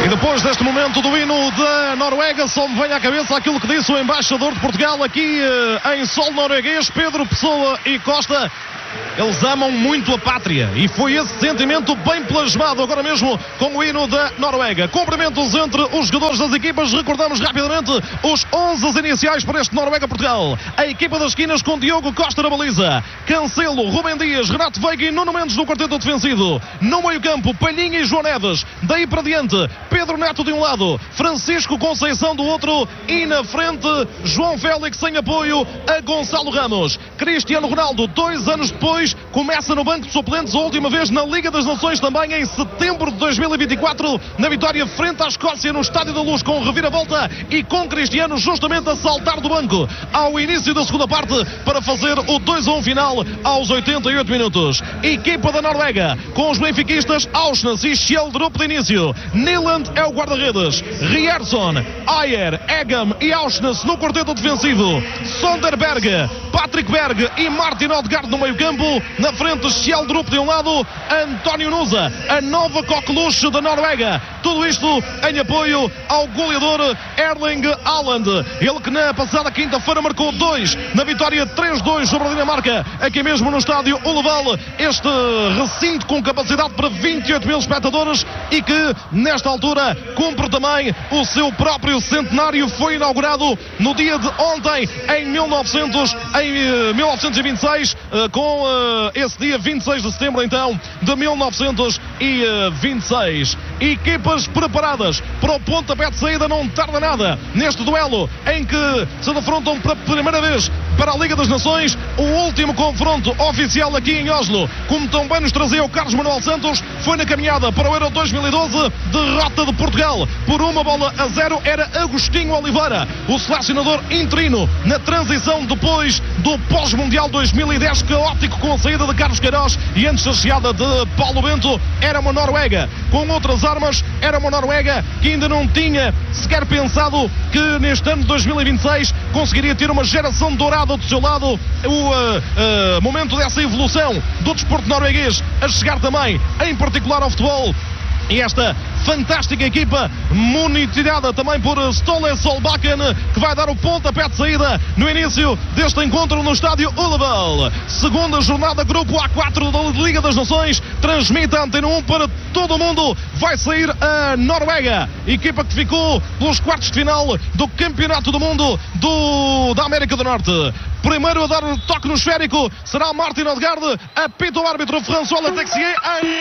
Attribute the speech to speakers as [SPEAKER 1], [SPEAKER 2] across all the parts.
[SPEAKER 1] E depois deste momento do hino da Noruega, só me vem à cabeça aquilo que disse o embaixador de Portugal aqui em solo norueguês, Pedro Pessoa e Costa. Eles amam muito a pátria e foi esse sentimento bem plasmado agora mesmo com o hino da Noruega. Cumprimentos entre os jogadores das equipas. Recordamos rapidamente os 11 iniciais para este Noruega-Portugal. A equipa das esquinas com Diogo Costa na baliza, Cancelo, Rubem Dias, Renato Veiga e Nuno Mendes no quarteto defensivo. No meio-campo, Palhinha e João Neves. Daí para diante, Pedro Neto de um lado, Francisco Conceição do outro e na frente, João Félix em apoio a Gonçalo Ramos. Cristiano Ronaldo, 2 anos depois, começa no banco de suplentes, a última vez na Liga das Nações também em setembro de 2024, na vitória frente à Escócia no Estádio da Luz, com reviravolta e com Cristiano justamente a saltar do banco ao início da segunda parte para fazer o 2-1 final aos 88 minutos. Equipa da Noruega com os benfiquistas Aursnes e Schjelderup de início. Nyland é o guarda-redes, Rierson, Ayer, Egam e Aursnes no quarteto defensivo. Sonderberg, Patrick Berg e Martin Odegaard no meio-campo. Na frente, Schjelderup de um lado, António Nusa, a nova coqueluche da Noruega. Tudo isto em apoio ao goleador Erling Haaland. Ele que na passada quinta-feira marcou 2 na vitória 3-2 sobre a Dinamarca, aqui mesmo no estádio Uleval. Este recinto com capacidade para 28 mil espectadores e que nesta altura cumpre também o seu próprio centenário. Foi inaugurado no dia de ontem, em 1926, com esse dia 26 de setembro então de 1926. Equipas preparadas para o pontapé de saída, não tarda nada neste duelo em que se defrontam pela primeira vez para a Liga das Nações. O último confronto oficial aqui em Oslo, como também nos trazia o Carlos Manuel Santos, foi na caminhada para o Euro 2012, derrota de Portugal por 1-0. Era Agostinho Oliveira o selecionador interino na transição depois do pós-mundial 2010, caótico com a saída de Carlos Queiroz e antes da chegada de Paulo Bento. Era uma Noruega com outras armas, era uma Noruega que ainda não tinha sequer pensado que neste ano de 2026 conseguiria ter uma geração dourada do seu lado. O momento dessa evolução do desporto norueguês a chegar também em particular ao futebol. E esta fantástica equipa, monitorada também por Ståle Solbakken, que vai dar o pontapé de saída no início deste encontro no estádio Uleval. Segunda jornada, grupo A4 da Liga das Nações. Transmite a Antena 1 para todo o mundo. Vai sair a Noruega, equipa que ficou pelos quartos de final do Campeonato do Mundo da América do Norte. Primeiro a dar o toque no esférico será Martin Odegaard. Apita o árbitro François Texier.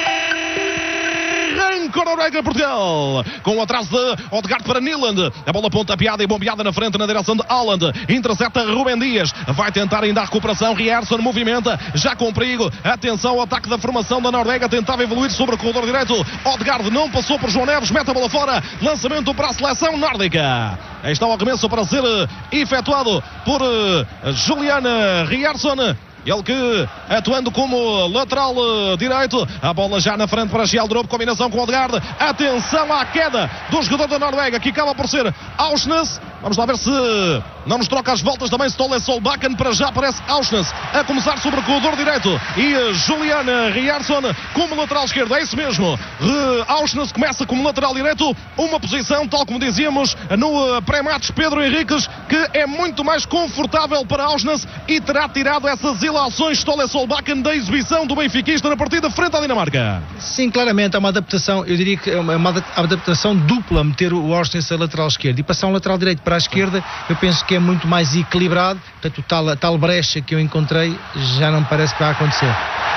[SPEAKER 1] Arranca a Noruega-Portugal com o atraso de Odegaard para Nyland. A bola pontapeada e bombeada na frente na direção de Haaland. Intercepta Rubem Dias. Vai tentar ainda a recuperação. Rierson movimenta já com perigo. Atenção ao ataque da formação da Noruega. Tentava evoluir sobre o corredor direito. Odegaard não passou por João Neves. Mete a bola fora. Lançamento para a seleção nórdica. Aí está o arremesso para ser efetuado por Julian Rierson. Ele que atuando como lateral direito. A bola já na frente para Schjelderup, combinação com Odegaard. Atenção à queda do jogador da Noruega, que acaba por ser Aursnes. Vamos lá ver se não nos troca as voltas também Ståle Solbakken. Para já aparece Aursnes a começar sobre o corredor direito e Julian Rierson como lateral esquerdo. É isso mesmo. Aursnes começa como lateral direito, uma posição, tal como dizíamos no pré-match, Pedro Henriques, que é muito mais confortável para Aursnes e terá tirado essas ilações Ståle Solbakken da exibição do benfiquista na partida frente à Dinamarca.
[SPEAKER 2] Sim, claramente é uma adaptação, eu diria que é uma adaptação dupla, meter o Aursnes a lateral esquerdo e passar um lateral direito para a esquerda. Eu penso que é muito mais equilibrado. Portanto, tal brecha que eu encontrei já não me parece que vai acontecer.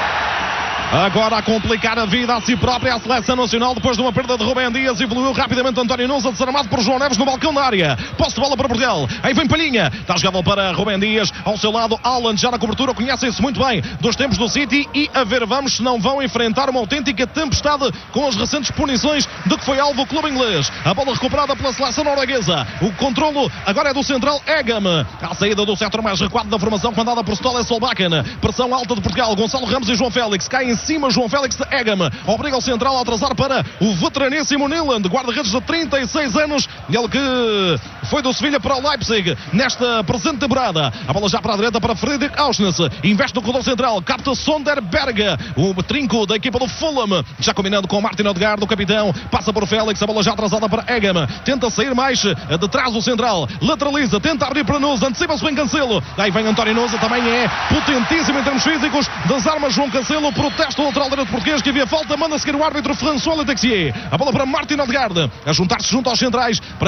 [SPEAKER 1] Agora a complicar a vida a si própria a seleção nacional depois de uma perda de Rubem Dias. Evoluiu rapidamente António Nusa, desarmado por João Neves no balcão da área. Posse de bola para Portugal. Aí vem Palhinha. Está jogado para Rubem Dias. Ao seu lado, Haaland já na cobertura. Conhecem-se muito bem dos tempos do City. E a ver, vamos se não vão enfrentar uma autêntica tempestade com as recentes punições de que foi alvo o clube inglês. A bola recuperada pela seleção norueguesa. O controlo agora é do central Egam. A saída do setor mais recuado da formação, comandada por Ståle Solbakken. Pressão alta de Portugal. Gonçalo Ramos e João Félix caem em cima. João Félix de Egam obriga o central a atrasar para o veteraníssimo Nyland, guarda-redes de 36 anos. Ele que foi do Sevilha para o Leipzig nesta presente temporada. A bola já para a direita para Friedrich Auschnitz, investe no corredor central, capta Sonderberg, o trinco da equipa do Fulham, já combinando com Martin Odegaard, o capitão, passa por Félix, a bola já atrasada para Egham, tenta sair mais de trás do central, lateraliza, tenta abrir para Nusa, antecipa-se bem Cancelo, aí vem António Nusa, também é potentíssimo em termos físicos, desarma João Cancelo, protesta o lateral direito português, que havia falta, manda seguir o árbitro François Letexier, a bola para Martin Odegaard, a juntar-se junto aos centrais, para